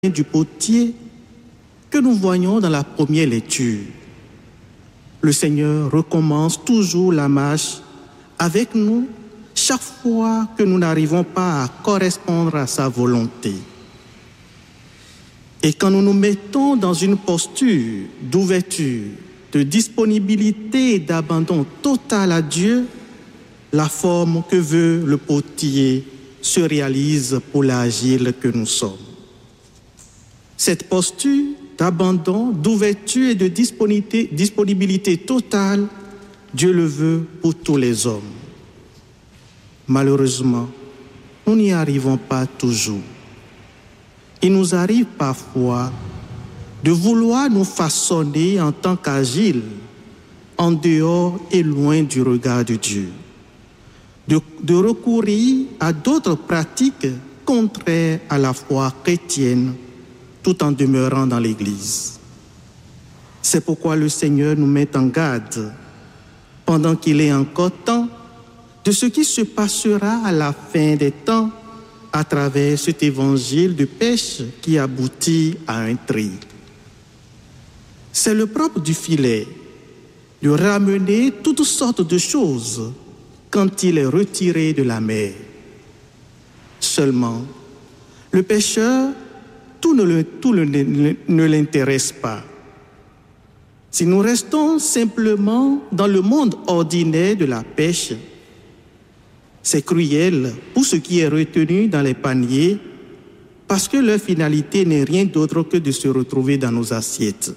du potier que nous voyons dans la première lecture. Le Seigneur recommence toujours la marche avec nous chaque fois que nous n'arrivons pas à correspondre à sa volonté. Et quand nous nous mettons dans une posture d'ouverture, de disponibilité et d'abandon total à Dieu, la forme que veut le potier se réalise pour l'agile que nous sommes. Cette posture d'abandon, d'ouverture et de disponibilité totale, Dieu le veut pour tous les hommes. Malheureusement, nous n'y arrivons pas toujours. Il nous arrive parfois de vouloir nous façonner en tant qu'agiles, en dehors et loin du regard de Dieu, de recourir à d'autres pratiques contraires à la foi chrétienne, tout en demeurant dans l'Église. C'est pourquoi le Seigneur nous met en garde, pendant qu'il est encore temps, de ce qui se passera à la fin des temps à travers cet évangile de pêche qui aboutit à un tri. C'est le propre du filet, de ramener toutes sortes de choses quand il est retiré de la mer. Seulement, le pêcheur, tout ne l'intéresse pas. Si nous restons simplement dans le monde ordinaire de la pêche, c'est cruel pour ce qui est retenu dans les paniers parce que leur finalité n'est rien d'autre que de se retrouver dans nos assiettes.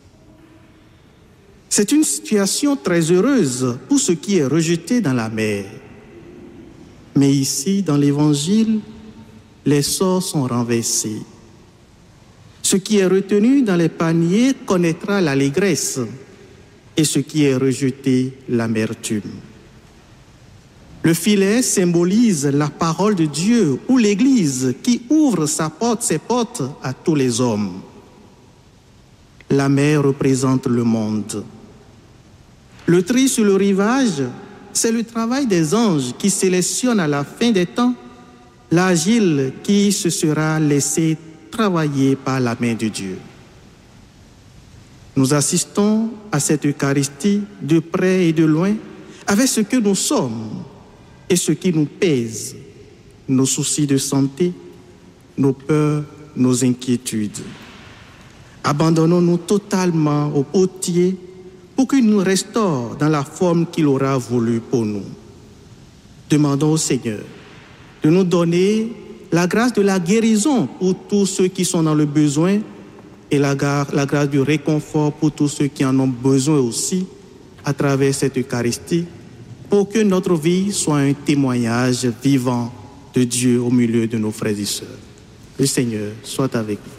C'est une situation très heureuse pour ce qui est rejeté dans la mer. Mais ici, dans l'Évangile, les sorts sont renversés. Ce qui est retenu dans les paniers connaîtra l'allégresse et ce qui est rejeté, l'amertume. Le filet symbolise la parole de Dieu ou l'Église qui ouvre ses portes à tous les hommes. La mer représente le monde. Le tri sur le rivage, c'est le travail des anges qui sélectionnent à la fin des temps l'agile qui se sera laissé travailler par la main de Dieu. Nous assistons à cette Eucharistie de près et de loin avec ce que nous sommes et ce qui nous pèse, nos soucis de santé, nos peurs, nos inquiétudes. Abandonnons-nous totalement au potier pour qu'il nous restaure dans la forme qu'il aura voulu pour nous. Demandons au Seigneur de nous donner la grâce de la guérison pour tous ceux qui sont dans le besoin et la grâce du réconfort pour tous ceux qui en ont besoin aussi à travers cette Eucharistie, pour que notre vie soit un témoignage vivant de Dieu au milieu de nos frères et sœurs. Le Seigneur soit avec vous.